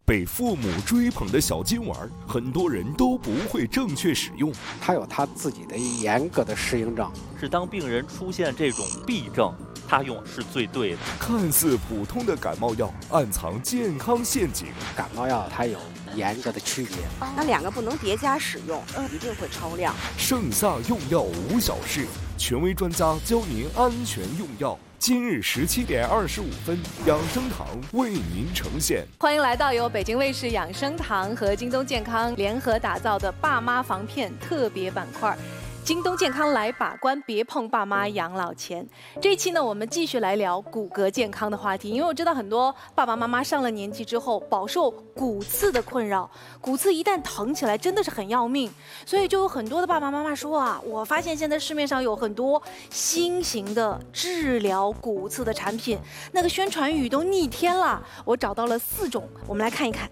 被父母追捧的小金丸，很多人都不会正确使用。 它有它自己的严格的适应症， 是当病人出现这种痹症，他用是最对的。 看似普通的感冒药，暗藏健康陷阱。 感冒药它有严格的区别， 那2个不能叠加使用，一定会超量。 盛夏用药无小事，权威专家教您安全用药。今日17点25分，养生堂为您呈现。 欢迎来到由北京卫视养生堂和京东健康联合打造的爸妈防骗特别板块。京东健康来把关，别碰爸妈养老钱。这一期呢，我们继续来聊骨骼健康的话题，因为我知道很多爸爸妈妈上了年纪之后，饱受骨刺的困扰，骨刺一旦疼起来，真的是很要命。所以就有很多的爸爸妈妈说啊，我发现现在市面上有很多新型的治疗骨刺的产品，那个宣传语都逆天了。我找到了4种，我们来看一看。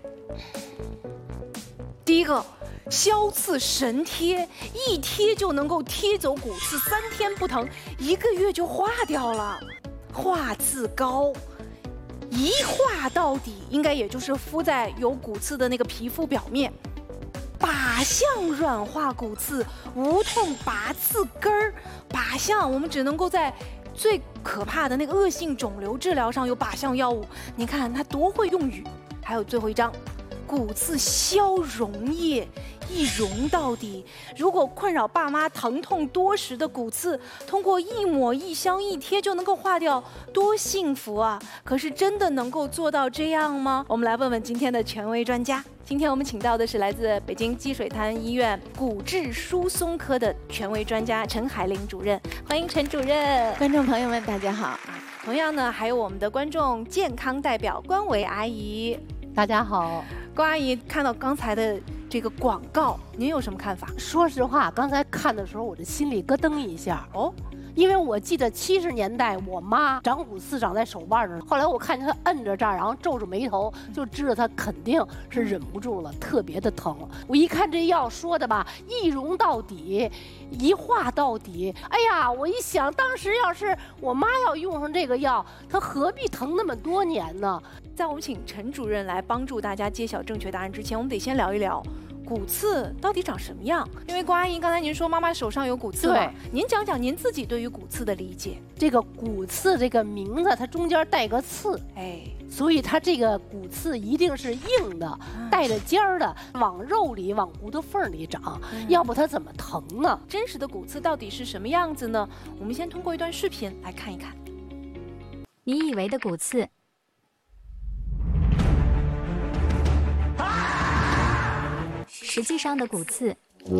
第一个。消刺神贴，一贴就能够贴走骨刺，3天不疼，1个月就化掉了。化刺膏，一化到底，应该也就是敷在有骨刺的那个皮肤表面。靶向软化骨刺，无痛拔刺根儿。靶向，我们只能够在最可怕的那个恶性肿瘤治疗上有靶向药物。你看它多会用语。还有最后一张。骨刺消溶液，一溶到底。如果困扰爸妈疼痛多时的骨刺，通过一抹一香一贴就能够化掉，多幸福啊！可是真的能够做到这样吗？我们来问问今天的权威专家。今天我们请到的是来自北京积水潭医院骨质疏松科的权威专家陈海玲主任，欢迎陈主任。 观众朋友们，大家好。 同样呢，还有我们的观众健康代表关维阿姨， 大家好。 关阿姨看到刚才的这个广告，您有什么看法？ 说实话，刚才看的时候，我的心里咯噔一下哦，因为我记得70年代我妈长骨刺长在手腕上，后来我看见她摁着这儿，然后皱着眉头，就知道她肯定是忍不住了，特别的疼。我一看这药说的吧，一溶到底，一化到底。哎呀，我一想，当时要是我妈要用上这个药，她何必疼那么多年呢？ 在我们请陈主任来帮助大家揭晓正确答案之前，我们得先聊一聊骨刺到底长什么样。因为关阿姨刚才您说妈妈手上有骨刺，对，您讲讲您自己对于骨刺的理解。 这个骨刺这个名字，它中间带个刺，所以它这个骨刺一定是硬的，带着尖儿的，往肉里、往骨头缝里长，要不它怎么疼呢？ 真实的骨刺到底是什么样子呢？我们先通过一段视频来看一看。 你以为的骨刺。实际上的骨刺，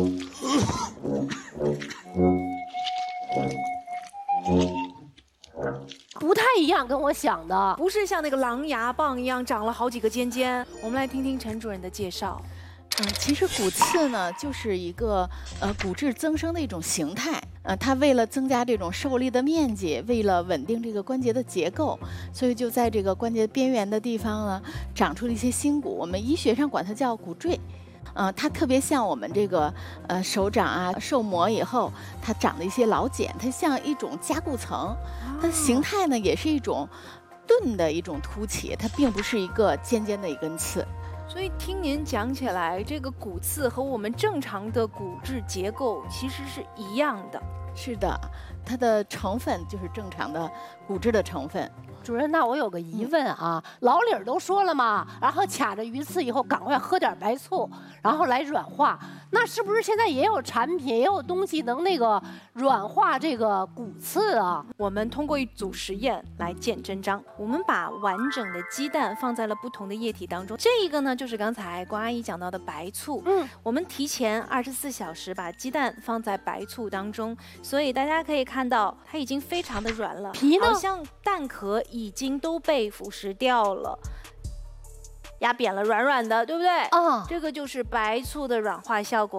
不太一样，跟我想的不是像那个狼牙棒一样长了好几个尖尖。我们来听听陈主任的介绍。 其实骨刺呢，就是一个骨质增生的一种形态。它为了增加这种受力的面积，为了稳定这个关节的结构，所以就在这个关节边缘的地方呢，长出了一些新骨。我们医学上管它叫骨赘。它特别像我们这个手掌啊，受磨以后，它长的一些老茧，它像一种加固层。它的形态呢，也是一种钝的一种凸起，它并不是一个尖尖的一根刺。 所以听您讲起来，这个骨刺和我们正常的骨质结构其实是一样的。 是的，它的成分就是正常的骨质的成分。 主任，那我有个疑问啊，老理儿都说了嘛，然后卡着鱼刺以后，赶快喝点白醋，然后来软化。那是不是现在也有产品，也有东西能那个软化这个骨刺啊？ 我们通过一组实验来见真章。我们把完整的鸡蛋放在了不同的液体当中，这一个呢就是刚才关阿姨讲到的白醋。我们提前24小时把鸡蛋放在白醋当中，所以大家可以看到它已经非常的软了， 皮呢， 好像蛋壳已经都被腐蚀掉了。压扁了，软软的，对不对？这个就是白醋的软化效果。